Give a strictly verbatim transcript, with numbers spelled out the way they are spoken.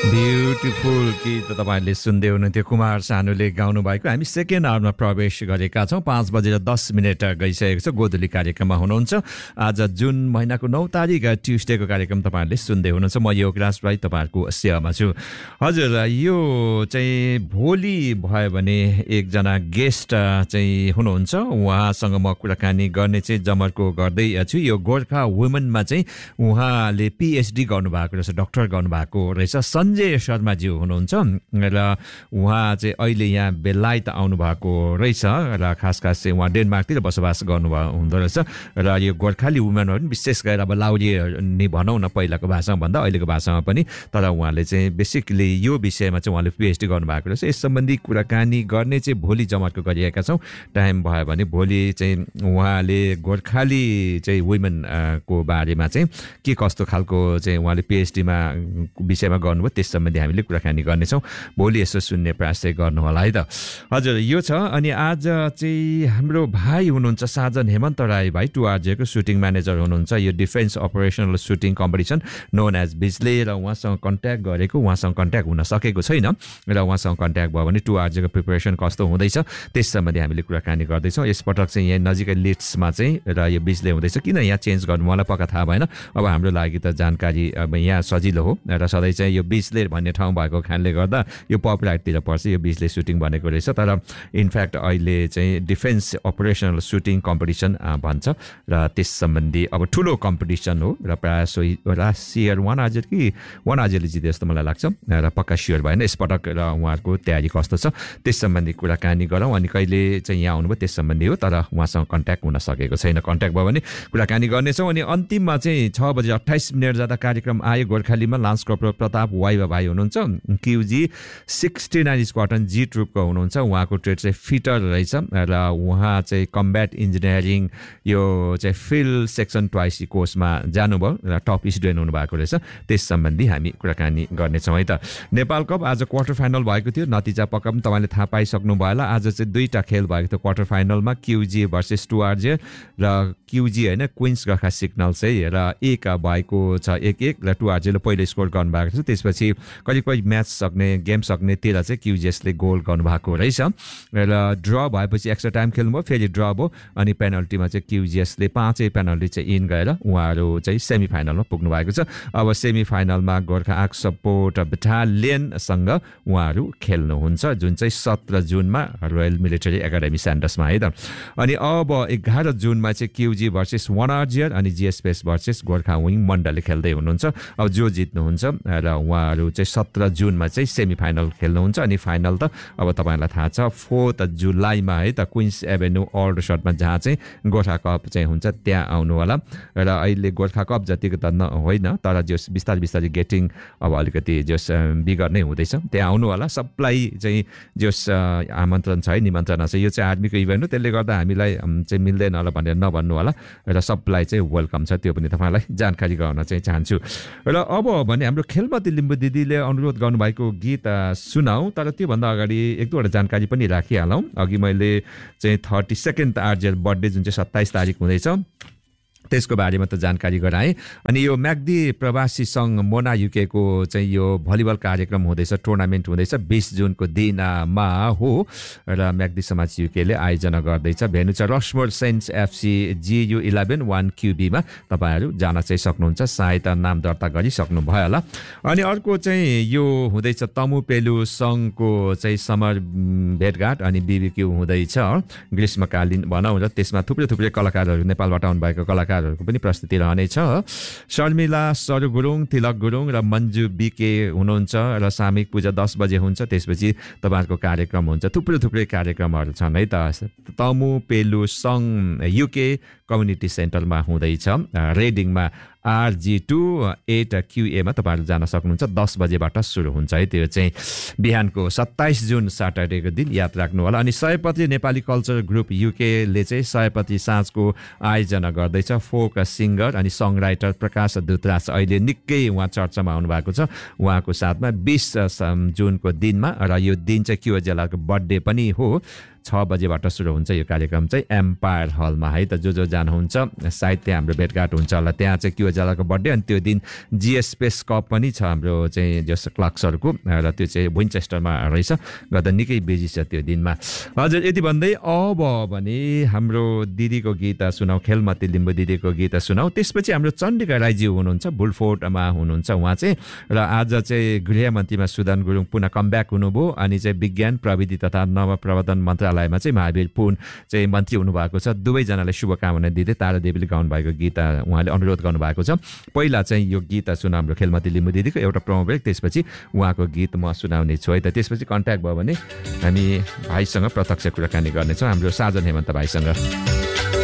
Beautiful गीत तपाईहरुले सुन्दै हुनुहुन्थ्यो कुमार सानुले गाउनु भएको। हामी सेकेन्ड आवरमा प्रवेश गरेका छौं। पाँच बजेर दस मिनेट गइसकेको छ। गोधुली कार्यक्रममा हुनुहुन्छ। आज जुन महिनाको नौ तारिक ट्युसडेको कार्यक्रम तपाईहरुले सुन्दै हुनुहुन्छ। म योगराज भाइ तपाईहरुको सेवामा छु। हजुर, यो चाहिँ भोलि भयो भने एकजना गेस्ट चाहिँ हुनुहुन्छ। उहाँसँग म कुराकानी गर्ने चाहिँ जमर्को गर्दै छु। यो गोर्खा वुमेनमा चाहिँ उहाँले पीएचडी गर्नुभएको रहेछ, डाक्टर गर्नुभएको रहेछ। सञ्जय शर्माज्यू हुनुहुन्छ र उहाँ चाहिँ अहिले यहाँ बेलायत आउनुभएको रहेछ र खास खास चाहिँ उहाँ डेनमार्कतिर बसोबास गर्नुभएको हुँदो रहेछ। र यो गोर्खाली वुमेनहरू विशेष गरेर अब लाउरी नै भनौँ न, पहिलाको भाषामा भन्दा अहिलेको भाषामा पनि, तर उहाँले चाहिँ बेसिकली यो विषयमा चाहिँ उहाँले पीएचडी गर्नुभएको रहेछ। यस सम्बन्धी कुराकानी गर्ने चाहिँ भोलि जमर्को गरिएका छौँ। टाइम भयो भने भोलि चाहिँ उहाँले गोर्खाली चाहिँ वुमेनको बारेमा चाहिँ के कस्तो खालको चाहिँ उहाँले पीएचडीमा विषयमा गर्नुभयो त्यस सम्बन्धी हामीले कुराकानी गर्नेछौँ। भोलि यसो सुन्ने प्रयास चाहिँ गर्नु होला है त। हजुर, यो छ। अनि आज चाहिँ हाम्रो भाइ हुनुहुन्छ साजन हेमन्त राई भाइ, टु आरजेको सुटिङ म्यानेजर हुनुहुन्छ। यो डिफेन्स अपरेसनल सुटिङ कम्पिटिसन नोन एज बिजले, र उहाँसँग कन्ट्याक्ट गरेको, उहाँसँग कन्ट्याक्ट हुन सकेको छैन र उहाँसँग कन्ट्याक्ट भयो भने टु आरजेको प्रिपरेसन कस्तो हुँदैछ त्यस सम्बन्धी हामीले कुराकानी गर्दैछौँ। यसपटक चाहिँ यहाँ नजिकै लिड्समा चाहिँ र यो बिजले हुँदैछ। किन यहाँ चेन्ज गर्नु मलाई पक्का थाहा भएन। अब हाम्रो लागि त जानकारी अब यहाँ सजिलो हो र सधैँ चाहिँ यो बिजले भन्ने ठाउँ भएको कारणले गर्दा यो पपुलाइटतिर पर्छ। यो बिजले सुटिङ भनेको रहेछ, तर इनफ्याक्ट अहिले चाहिँ डिफेन्स अपरेसनल सुटिङ कम्पिटिसन भन्छ र त्यस सम्बन्धी अब ठुलो कम्पिटिसन हो र प्रायः सोही लास्ट इयर वान आजर कि वान आजरले जिते जस्तो मलाई लाग्छ र पक्का स्योर भएन यसपटक र उहाँहरूको तयारी कस्तो छ त्यस सम्बन्धी कुराकानी गरौँ। अनि कहिले चाहिँ यहाँ आउनुभयो त्यस सम्बन्धी हो, तर उहाँसँग कन्ट्याक्ट हुन सकेको छैन। कन्ट्याक्ट भयो भने कुराकानी गर्नेछौँ। अनि अन्तिममा चाहिँ छ बजी अट्ठाइस मिनट जाँदा कार्यक्रम आयो गोर्खालीमा। लान्स कर्पोरल प्रताप वाइबा भाइ हुनुहुन्छ, क्युजी सिक्सटी नाइन स्क्वाटन जी ट्रुपको हुनुहुन्छ। उहाँको ट्रेड चाहिँ फिटर रहेछ र उहाँ चाहिँ कम्ब्याट इन्जिनियरिङ यो चाहिँ फिल्ड सेक्सन ट्वाइस कोर्समा जानुभयो र टप स्टुडेन्ट हुनुभएको रहेछ। त्यस सम्बन्धी हामी कुराकानी गर्नेछौँ है त। नेपाल कप आज क्वार्टर फाइनल भएको थियो। नतिजा पक्का पनि तपाईँले थाहा पाइसक्नु भयो होला। आज चाहिँ दुईवटा खेल भएको थियो क्वार्टर फाइनलमा, क्युजी भर्सेस टु आरजे र क्युजी होइन क्विन्स गर्खा सिग्नल चाहिँ र एक भएको छ एक एक र टु आरजेले पहिलो स्कोर गर्नुभएको छ। त्यसपछि करिब करिब म्याच सक्ने गेम सक्नेतिर चाहिँ क्युजिएसले गोल गर्नुभएको रहेछ र ड्र भएपछि एक्स्ट्रा टाइम खेल्नुभयो, फेरि ड्र भयो अनि पेनल्टीमा चाहिँ क्युजिएसले पाँचै पेनल्टी चाहिँ इन गएर उहाँहरू चाहिँ सेमी फाइनलमा पुग्नु भएको छ। अब सेमी फाइनलमा गोर्खा आर्क सपोर्ट बटालियनसँग उहाँहरू खेल्नुहुन्छ, जुन चाहिँ सत्र जुनमा रोयल मिलिटरी एकाडेमी स्यान्डर्समा है त। अनि अब एघार जुनमा चाहिँ क्युजी भर्सेस वान आरजियर अनि जिएसपिएस भर्सेस गोर्खा विङ मण्डलले खेल्दै हुनुहुन्छ। अब जो जित्नुहुन्छ र उहाँहरू चाहिँ सत्र जुनमा चाहिँ सेमी फाइनल खेल्नुहुन्छ। अनि फाइनल त अब तपाईँलाई थाहा छ फोर्थ जुलाईमा है त क्विन्स एभेन्यू ओल्ड सर्टमा, जहाँ चाहिँ गोर्खा कप चाहिँ हुन्छ त्यहाँ आउनु होला। र अहिले गोर्खा कप जतिको त न होइन, तर जस बिस्तारै बिस्तारै गेटिङ अब अलिकति जस बिगर नै हुँदैछ, त्यहाँ आउनु होला। सबलाई चाहिँ जस आमन्त्रण छ है, निमन्त्रणा छ। यो चाहिँ आर्मीको इभेन्ट हो, त्यसले गर्दा हामीलाई चाहिँ मिल्दैन होला भनेर नभन्नु होला र सबलाई चाहिँ वेलकम छ, त्यो पनि तपाईँलाई जानकारी गराउन चाहिँ चाहन्छु। र अब भने हाम्रो खेलमती लिम्बू दिदीले अनुरोध गर्नुभएको गीत सुनाऊ, तर त्योभन्दा अगाडि एक दुईवटा जानकारी पनि राखिहालौँ। अघि मैले चाहिँ थर्टी सेकेन्ड आरजेल बर्थडे जुन चाहिँ सत्ताइस तारिक हुँदैछ त्यसको बारेमा त जानकारी गराएँ। अनि यो म्याग्दी प्रवासी सङ्घ मोना युकेको चाहिँ यो भलिबल कार्यक्रम हुँदैछ, टुर्नामेन्ट हुँदैछ बिस जुनको दिनमा हो र म्याग्दी समाज युकेले आयोजना गर्दैछ। भेन्यू चाहिँ रसमोर सेन्ट्स एफसी जियु इलेभेन वान क्युबीमा तपाईँहरू जान चाहिँ सक्नुहुन्छ, सायद नाम दर्ता गरिसक्नुभयो होला। अनि अर्को चाहिँ यो हुँदैछ तमु पेलु सङ्घको चाहिँ समर भेटघाट अनि बिबिक्यू हुँदैछ ग्रीष्मकालीन भनौँ र त्यसमा थुप्रै थुप्रै कलाकारहरू नेपालबाट आउनुभएको कलाकार पनि प्रस्तुति रहनेछ। शर्मिला सरु गुरुङ, तिलक गुरुङ र मन्जु बिके हुनुहुन्छ र सामूहिक पूजा दस बजे हुन्छ। त्यसपछि तपाईँहरूको कार्यक्रम हुन्छ, थुप्रै थुप्रै कार्यक्रमहरू छन् है त। तमु पेलु सङ्घ युके कम्युनिटी सेन्टरमा हुँदैछ, रेडिङमा आरजी टू एट क्युएमा तपाईँहरू जान सक्नुहुन्छ। दस बजेबाट सुरु हुन्छ है, त्यो चाहिँ बिहानको सत्ताइस जुन सैटरडेको दिन याद राख्नु होला। अनि सयपत्री नेपाली कल्चर ग्रुप युकेले चाहिँ सयपत्री साँझको आयोजना गर्दैछ। फोक सिङ्गर अनि सङ राइटर प्रकाश दुतराज अहिले निकै उहाँ चर्चामा आउनुभएको छ। उहाँको साथमा बिस जुनको दिनमा, र यो दिन चाहिँ क्युएजेलाको बर्थडे पनि हो, छ बजेबाट सुरु हुन्छ यो कार्यक्रम चाहिँ एम्पायर हलमा है त। जो जो जानुहुन्छ सायद त्यहाँ हाम्रो भेटघाट हुन्छ होला। त्यहाँ चाहिँ क्यु जालाको बर्थडे अनि त्यो दिन जिएस स्पेस कप पनि छ हाम्रो चाहिँ जस क्लक्सहरूको र त्यो चाहिँ विन्चेस्टरमा रहेछ, गर्दा निकै बिजी छ त्यो दिनमा। हजुर यति भन्दै अब भने हाम्रो दिदीको गीत सुनाऊ, खेलमती लिम्बू दिदीको गीत सुनाऊ। त्यसपछि हाम्रो चण्डिका राईजी हुनुहुन्छ, बुलफोर्टमा हुनुहुन्छ उहाँ चाहिँ, र आज चाहिँ गृहमन्त्रीमा सुदान गुरुङ पुनः कमब्याक हुनुभयो अनि चाहिँ विज्ञान प्रविधि तथा नवप्रवर्धन मन्त्रालयमा चाहिँ महावीर पुन चाहिँ मन्त्री हुनुभएको छ। दुवैजनालाई शुभकामना दिँदै तारादेवीले गाउनु भएको गीत उहाँले अनुरोध गर्नुभएको छ। पहिला चाहिँ यो गीत सुनाऊ हाम्रो खेलमती लिम्बू दिदीको एउटा प्रोमो ब्रेक, त्यसपछि उहाँको गीत म सुनाउने छु है त। त्यसपछि कन्ट्याक्ट भयो भने हामी भाइसँग प्रत्यक्ष कुराकानी गर्नेछौँ, हाम्रो साजन हेमन्त भाइसँग।